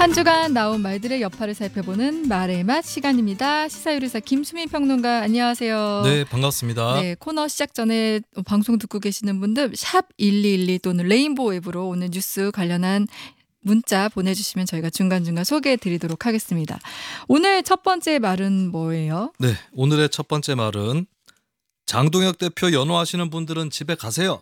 한 주간 나온 말들의 여파를 살펴보는 말의 맛 시간입니다. 시사요리사 김수민 평론가 안녕하세요. 네, 반갑습니다. 네, 코너 시작 전에 방송 듣고 계시는 분들 샵 1212 또는 레인보우 앱으로 오늘 뉴스 관련한 문자 보내주시면 저희가 중간중간 소개해드리도록 하겠습니다. 오늘 첫 번째 말은 뭐예요? 네, 오늘의 첫 번째 말은 장동혁 대표 연호하시는 분들은 집에 가세요.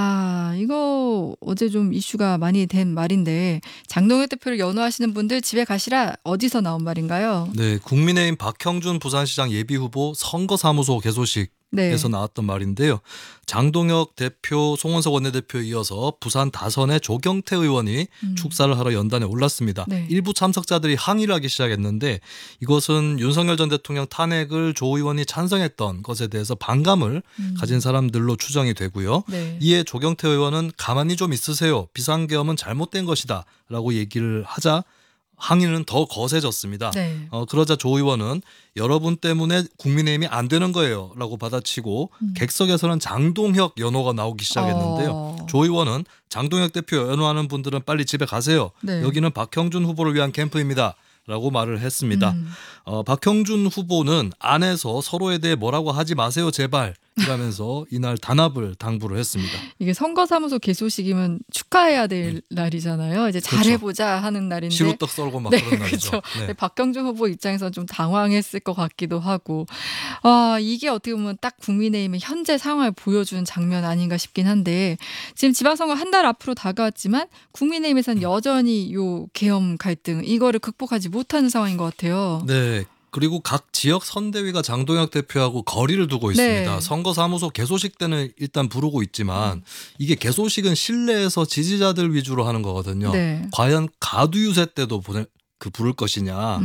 이거 어제 좀 이슈가 많이 된 말인데 장동혁 대표를 연호하시는 분들 집에 가시라, 어디서 나온 말인가요? 네, 국민의힘 박형준 부산시장 예비후보 선거사무소 개소식 에서 나왔던 말인데요. 장동혁 대표, 송원석 원내대표에 이어서 부산 다선의 조경태 의원이 축사를 하러 연단에 올랐습니다. 네. 일부 참석자들이 항의를 하기 시작했는데 이것은 윤석열 전 대통령 탄핵을 조 의원이 찬성했던 것에 대해서 반감을 가진 사람들로 추정이 되고요. 네. 이에 조경태 의원은 가만히 좀 있으세요. 비상계엄은 잘못된 것이다 라고 얘기를 하자 항의는 더 거세졌습니다. 네. 그러자 조 의원은 여러분 때문에 국민의힘이 안 되는 거예요 라고 받아치고 객석에서는 장동혁 연호가 나오기 시작했는데요. 조 의원은 장동혁 대표 연호하는 분들은 빨리 집에 가세요. 네. 여기는 박형준 후보를 위한 캠프입니다 라고 말을 했습니다. 박형준 후보는 안에서 서로에 대해 뭐라고 하지 마세요 제발 이라면서 이날 단합을 당부를 했습니다. 이게 선거사무소 개소식이면 축하해야 될 날이잖아요. 이제 잘해보자 하는 날인데 시루떡 썰고 막 네, 그런 날이죠. 그렇죠. 네. 박형준 후보 입장에서는 좀 당황했을 것 같기도 하고, 이게 어떻게 보면 딱 국민의힘의 현재 상황을 보여주는 장면 아닌가 싶긴 한데, 지금 지방선거 한 달 앞으로 다가왔지만 국민의힘에서는 여전히 요 계엄 갈등 이거를 극복하지 못하는 상황인 것 같아요. 네. 그리고 각 지역 선대위가 장동혁 대표하고 거리를 두고 있습니다. 네. 선거사무소 개소식 때는 일단 부르고 있지만 이게 개소식은 실내에서 지지자들 위주로 하는 거거든요. 네. 과연 가두유세 때도 부를 것이냐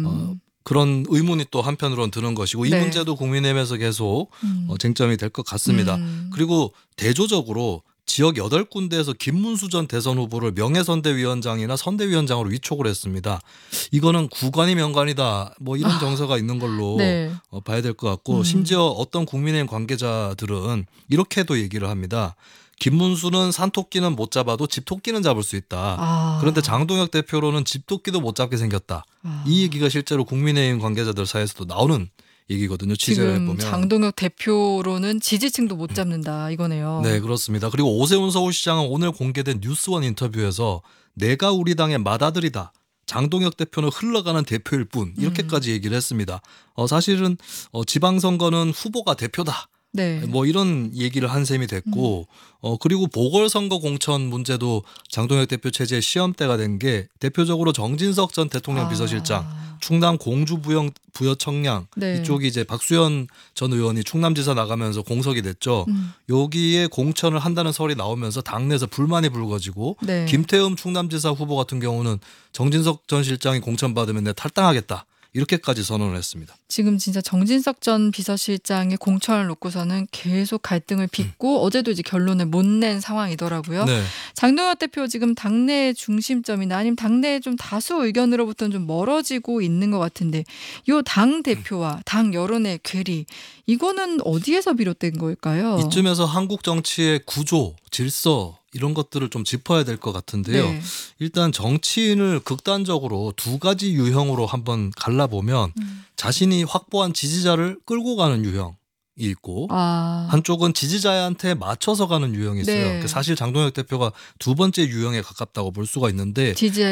그런 의문이 또 한편으로는 드는 것이고 이 네. 문제도 국민의힘에서 계속 쟁점이 될 것 같습니다. 그리고 대조적으로 지역 8군데에서 김문수 전 대선 후보를 명예선대위원장이나 선대위원장으로 위촉을 했습니다. 이거는 구관이 명관이다 뭐 이런 정서가 있는 걸로 네. 봐야 될 것 같고 심지어 어떤 국민의힘 관계자들은 이렇게도 얘기를 합니다. 김문수는 산토끼는 못 잡아도 집토끼는 잡을 수 있다. 그런데 장동혁 대표로는 집토끼도 못 잡게 생겼다. 이 얘기가 실제로 국민의힘 관계자들 사이에서도 나오는 얘기거든요. 취재를 지금 해보면. 장동혁 대표로는 지지층도 못 잡는다 이거네요. 네, 그렇습니다. 그리고 오세훈 서울시장은 오늘 공개된 뉴스원 인터뷰에서 내가 우리 당의 맏아들이다. 장동혁 대표는 흘러가는 대표일 뿐 이렇게까지 얘기를 했습니다. 사실은 지방선거는 후보가 대표다. 네. 뭐 이런 얘기를 한 셈이 됐고 그리고 보궐선거 공천 문제도 장동혁 대표 체제의 시험대가 된 게 대표적으로 정진석 전 대통령 비서실장, 충남 공주 부여청량 네. 이쪽이 이제 박수현 전 의원이 충남지사 나가면서 공석이 됐죠. 여기에 공천을 한다는 설이 나오면서 당내에서 불만이 불거지고 네. 김태흠 충남지사 후보 같은 경우는 정진석 전 실장이 공천 받으면 내가 탈당하겠다. 이렇게까지 선언을 했습니다. 지금 진짜 정진석 전 비서실장의 공천을 놓고서는 계속 갈등을 빚고 어제도 이제 결론을 못 낸 상황이더라고요. 네. 장동혁 대표 지금 당내 중심점이나 아니면 당내 좀 다수 의견으로부터는 좀 멀어지고 있는 것 같은데 요 당 대표와 당 여론의 괴리 이거는 어디에서 비롯된 걸까요? 이쯤에서 한국 정치의 구조, 질서 이런 것들을 좀 짚어야 될 것 같은데요. 네. 일단 정치인을 극단적으로 두 가지 유형으로 한번 갈라보면 자신이 확보한 지지자를 끌고 가는 유형이 있고 한쪽은 지지자한테 맞춰서 가는 유형이 있어요. 네. 그러니까 사실 장동혁 대표가 두 번째 유형에 가깝다고 볼 수가 있는데 지지자에